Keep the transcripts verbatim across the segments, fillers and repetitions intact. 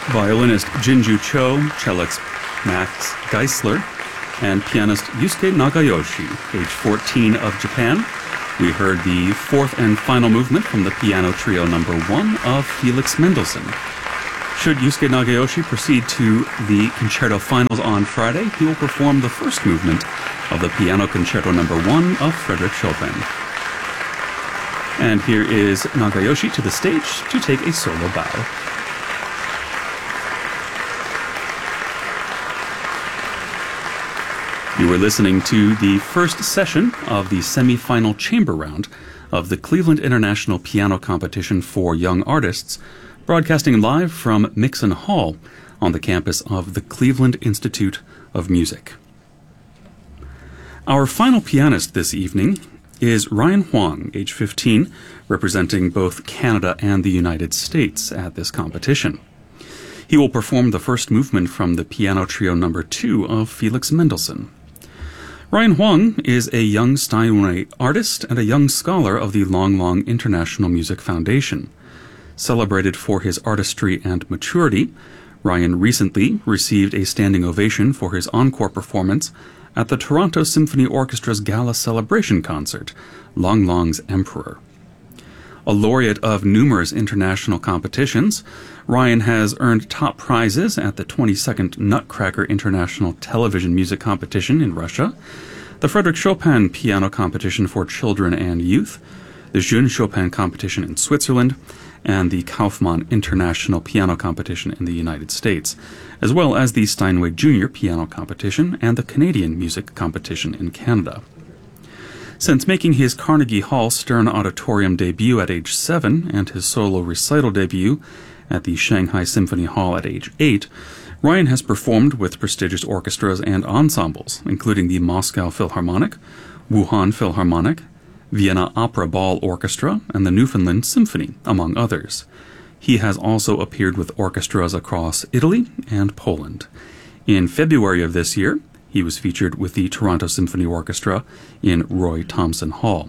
violinist Jinju Cho, cellist Max Geisler, and pianist Yusuke Nagayoshi, age fourteen, of Japan. We heard the fourth and final movement from the piano trio number one of Felix Mendelssohn. Should Yusuke Nagayoshi proceed to the concerto finals on Friday, he will perform the first movement of the piano concerto number one of Frédéric Chopin. And here is Nagayoshi to the stage to take a solo bow. You were listening to the first session of the semi-final chamber round of the Cleveland International Piano Competition for Young Artists, broadcasting live from Mixon Hall on the campus of the Cleveland Institute of Music. Our final pianist this evening is Ryan Huang, age fifteen, representing both Canada and the United States at this competition. He will perform the first movement from the piano trio number two of Felix Mendelssohn. Ryan Huang is a young Steinway artist and a young scholar of the Long Long International Music Foundation. Celebrated for his artistry and maturity, Ryan recently received a standing ovation for his encore performance at the Toronto Symphony Orchestra's Gala Celebration Concert, Long Long's Emperor. A laureate of numerous international competitions, Ryan has earned top prizes at the twenty-second Nutcracker International Television Music Competition in Russia, the Frédéric Chopin Piano Competition for Children and Youth, the Jeune Chopin Competition in Switzerland, and the Kaufmann International Piano Competition in the United States, as well as the Steinway Junior Piano Competition and the Canadian Music Competition in Canada. Since making his Carnegie Hall Stern Auditorium debut at age seven and his solo recital debut at the Shanghai Symphony Hall at age eight, Ryan has performed with prestigious orchestras and ensembles, including the Moscow Philharmonic, Wuhan Philharmonic, Vienna Opera Ball Orchestra, and the Newfoundland Symphony, among others. He has also appeared with orchestras across Italy and Poland. In February of this year, he was featured with the Toronto Symphony Orchestra in Roy Thomson Hall.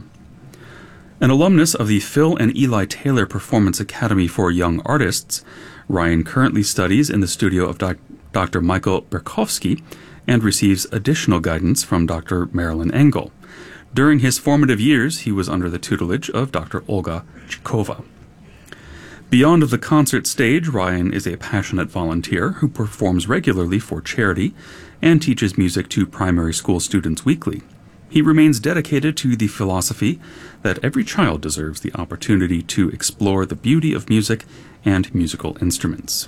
An alumnus of the Phil and Eli Taylor Performance Academy for Young Artists, Ryan currently studies in the studio of doc- Doctor Michael Berkowski and receives additional guidance from Doctor Marilyn Engel. During his formative years, he was under the tutelage of Doctor Olga Chikova. Beyond the concert stage, Ryan is a passionate volunteer who performs regularly for charity and teaches music to primary school students weekly. He remains dedicated to the philosophy that every child deserves the opportunity to explore the beauty of music and musical instruments.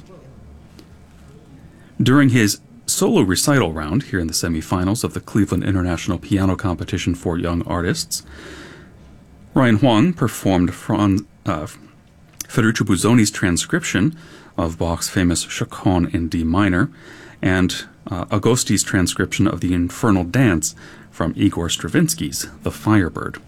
During his solo recital round here in the semifinals of the Cleveland International Piano Competition for Young Artists, Ryan Huang performed from uh, Ferruccio Busoni's transcription of Bach's famous Chaconne in D minor and uh, Agosti's transcription of the Infernal Dance from Igor Stravinsky's The Firebird.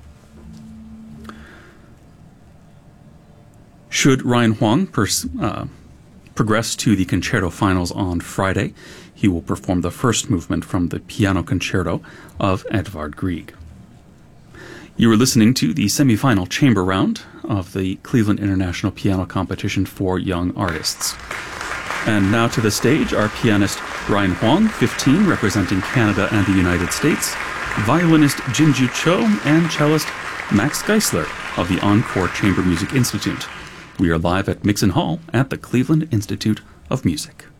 Should Ryan Huang pers- uh, progress to the concerto finals on Friday, he will perform the first movement from the piano concerto of Edvard Grieg. You are listening to the semifinal chamber round of the Cleveland International Piano Competition for Young Artists. And now to the stage, our pianist Ryan Huang, fifteen, representing Canada and the United States, violinist Jinju Cho, and cellist Max Geisler of the Encore Chamber Music Institute. We are live at Mixon Hall at the Cleveland Institute of Music.